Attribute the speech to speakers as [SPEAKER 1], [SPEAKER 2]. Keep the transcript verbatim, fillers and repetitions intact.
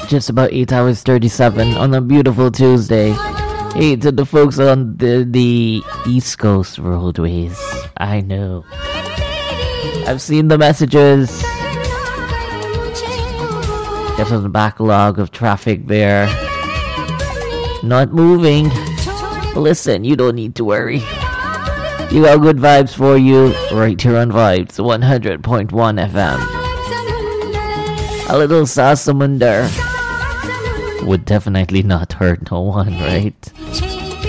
[SPEAKER 1] Just about eight hours thirty-seven on a beautiful Tuesday. Hey, to the folks on the, the East Coast roadways. I know. I've seen the messages. There's a backlog of traffic there. Not moving. Listen, you don't need to worry. You got good vibes for you right here on Vibes one hundred point one F M. A little Sasamundar would definitely not hurt no one, right?